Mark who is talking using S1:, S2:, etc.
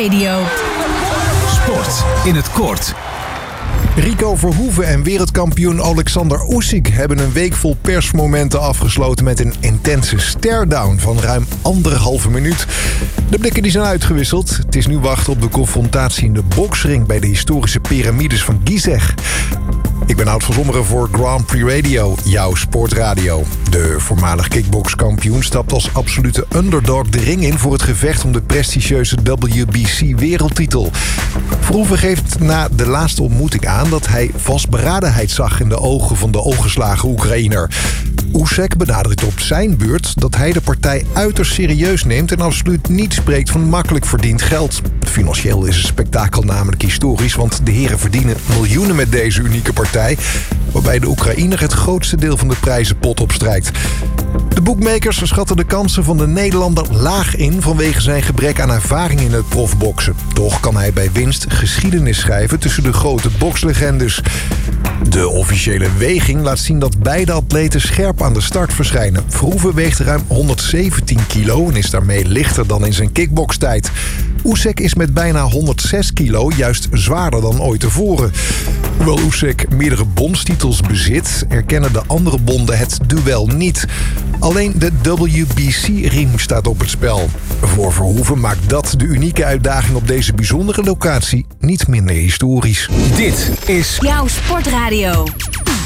S1: Radio.
S2: Sport in het kort.
S3: Rico Verhoeven en wereldkampioen Alexander Usyk hebben een week vol persmomenten afgesloten met een intense stare-down van ruim 1,5 minuut. De blikken die zijn uitgewisseld. Het is nu wachten op de confrontatie in de boksring bij de historische piramides van Gizeh. Ik ben Oud van Zommeren voor Grand Prix Radio, jouw sportradio. De voormalig kickbokskampioen stapt als absolute underdog de ring in voor het gevecht om de prestigieuze WBC-wereldtitel. Verhoeven geeft na de laatste ontmoeting aan dat hij vastberadenheid zag in de ogen van de ongeslagen Oekraïner. Usyk benadrukt op zijn beurt dat hij de partij uiterst serieus neemt en absoluut niet spreekt van makkelijk verdiend geld. Financieel is het spektakel namelijk historisch, want de heren verdienen miljoenen met deze unieke partij, waarbij de Oekraïner het grootste deel van de prijzenpot opstrijkt. De boekmakers schatten de kansen van de Nederlander laag in vanwege zijn gebrek aan ervaring in het profboksen. Toch kan hij bij winst geschiedenis schrijven tussen de grote bokslegendes. De officiële weging laat zien dat beide atleten scherp aan de start verschijnen. Verhoeven weegt ruim 117 kilo en is daarmee lichter dan in zijn kickbokstijd. Usyk is met bijna 106 kilo juist zwaarder dan ooit tevoren. Hoewel Usyk meerdere bondstitels bezit, erkennen de andere bonden het duel niet. Alleen de WBC-riem staat op het spel. Voor Verhoeven maakt dat de unieke uitdaging op deze bijzondere locatie niet minder historisch.
S2: Dit is
S1: Jouw sportradio.